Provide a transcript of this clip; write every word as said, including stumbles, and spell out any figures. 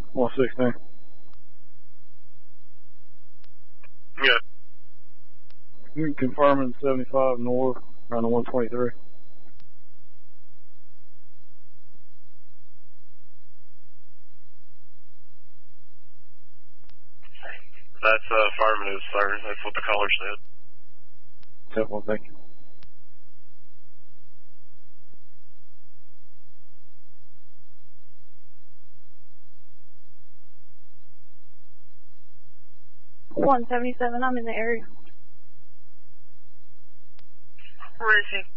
one sixteen. Yeah. You can confirm in seventy-five north, around the one twenty-three. That's uh, affirmative, sir. That's what the caller said. Yep, well, thank you. one seventy-seven, I'm in the area. Where is he?